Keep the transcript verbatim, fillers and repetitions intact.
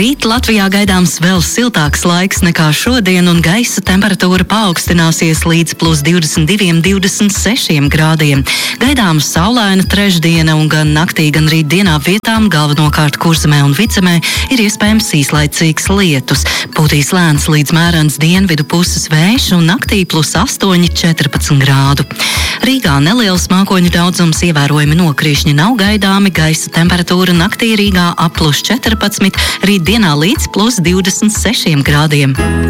Rīt Latvijā gaidāms vēl siltāks laiks nekā šodien, un gaisa temperatūra paaugstināsies līdz plus divdesmit diviem, divdesmit sešiem grādiem. Gaidāms saulaina trešdiena, un gan naktī, gan rīt dienā vietām, galvenokārt Kurzemē un Vidzemē, ir iespējams īslaicīgs lietus. Pūtīs lēns līdz mērens dienvidu puses vējš, un naktī plus astoņi, četrpadsmit grādu. Rīgā neliels mākoņu daudzums, ievērojami nokrišņi nav gaidāmi, gaisa temperatūra naktī Rīgā ap plus četrpadsmit, rīt dienā līdz plus divdesmit sešiem grādiem.